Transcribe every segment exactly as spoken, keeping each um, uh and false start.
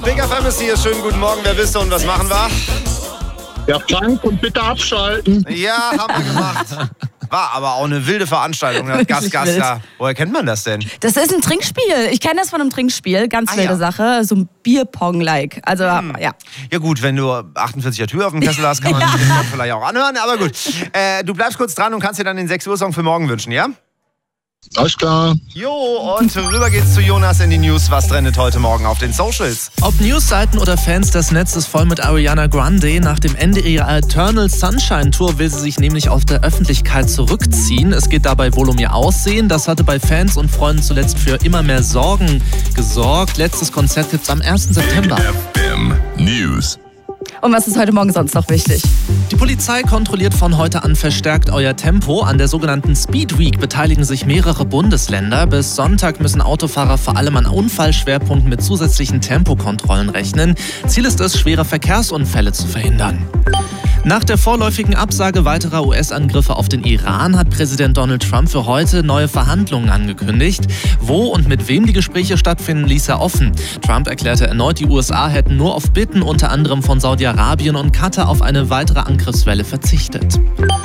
Big F M ist hier. Schönen guten Morgen. Wer bist du und was machen wir? Ja, Frank, und bitte abschalten. Ja, haben wir gemacht. War aber auch eine wilde Veranstaltung. Das Gast, Gast da. Woher kennt man das denn? Das ist ein Trinkspiel. Ich kenne das von einem Trinkspiel. Ganz Ah, wilde ja. Sache. So ein Bierpong-like. Also, Hm. ja. Ja gut, wenn du achtundvierziger Tür auf dem Kessel hast, kann man sich das vielleicht auch anhören. Aber gut, äh, du bleibst kurz dran und kannst dir dann den sechs Uhr Song für morgen wünschen, ja? Alles klar. Jo, und rüber geht's zu Jonas in die News. Was trendet heute Morgen auf den Socials? Ob Newsseiten oder Fans, das Netz ist voll mit Ariana Grande. Nach dem Ende ihrer Eternal Sunshine Tour will sie sich nämlich aus der Öffentlichkeit zurückziehen. Es geht dabei wohl um ihr Aussehen. Das hatte bei Fans und Freunden zuletzt für immer mehr Sorgen gesorgt. Letztes Konzert gibt's am ersten September. F M News. Und was ist heute Morgen sonst noch wichtig? Die Polizei kontrolliert von heute an verstärkt euer Tempo. An der sogenannten Speed Week beteiligen sich mehrere Bundesländer. Bis Sonntag müssen Autofahrer vor allem an Unfallschwerpunkten mit zusätzlichen Tempokontrollen rechnen. Ziel ist es, schwere Verkehrsunfälle zu verhindern. Nach der vorläufigen Absage weiterer U S-Angriffe auf den Iran hat Präsident Donald Trump für heute neue Verhandlungen angekündigt. Wo und mit wem die Gespräche stattfinden, ließ er offen. Trump erklärte erneut, die U S A hätten nur auf Bitten unter anderem von Saudi-Arabien und Katar auf eine weitere Angriffswelle verzichtet.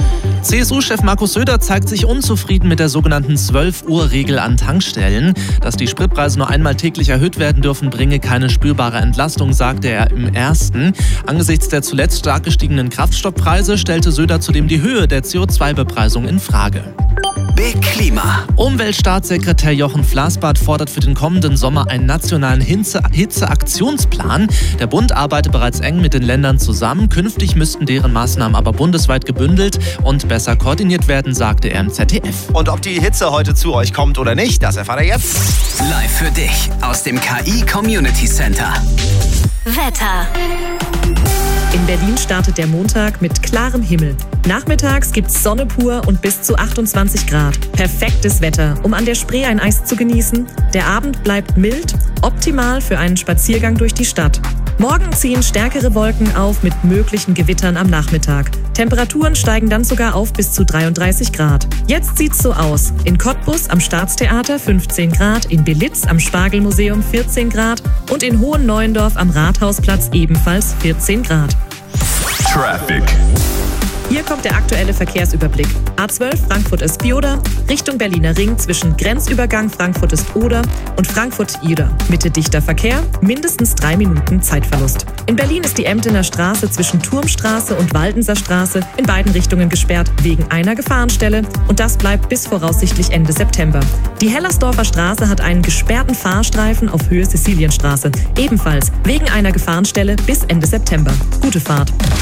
C S U-Chef Markus Söder zeigt sich unzufrieden mit der sogenannten zwölf Uhr Regel an Tankstellen. Dass die Spritpreise nur einmal täglich erhöht werden dürfen, bringe keine spürbare Entlastung, sagte er im ersten. Angesichts der zuletzt stark gestiegenen Kraftstoffpreise stellte Söder zudem die Höhe der C O zwei Bepreisung in Frage. Big Klima. Umweltstaatssekretär Jochen Flassbart fordert für den kommenden Sommer einen nationalen Hitze- Hitzeaktionsplan. Der Bund arbeitet bereits eng mit den Ländern zusammen. Künftig müssten deren Maßnahmen aber bundesweit gebündelt und besser koordiniert werden, sagte er im Z D F. Und ob die Hitze heute zu euch kommt oder nicht, das erfahrt ihr jetzt. Live für dich aus dem K I Community Center. Wetter. In Berlin startet der Montag mit klarem Himmel. Nachmittags gibt's Sonne pur und bis zu achtundzwanzig Grad. Perfektes Wetter, um an der Spree ein Eis zu genießen. Der Abend bleibt mild, optimal für einen Spaziergang durch die Stadt. Morgen ziehen stärkere Wolken auf mit möglichen Gewittern am Nachmittag. Temperaturen steigen dann sogar auf bis zu dreiunddreißig Grad. Jetzt sieht's so aus. In Cottbus am Staatstheater fünfzehn Grad, in Belitz am Spargelmuseum vierzehn Grad und in Hohenneuendorf am Rathausplatz ebenfalls vierzehn Grad. Traffic. Hier kommt der aktuelle Verkehrsüberblick. A zwölf Frankfurt-Eßbiyoda, Richtung Berliner Ring zwischen Grenzübergang Frankfurt-Eßoder und Frankfurt-Ida. Mitte dichter Verkehr, mindestens drei Minuten Zeitverlust. In Berlin ist die Emdener Straße zwischen Turmstraße und Waldenser Straße in beiden Richtungen gesperrt wegen einer Gefahrenstelle und das bleibt bis voraussichtlich Ende September. Die Hellersdorfer Straße hat einen gesperrten Fahrstreifen auf Höhe Sizilienstraße, ebenfalls wegen einer Gefahrenstelle bis Ende September. Gute Fahrt.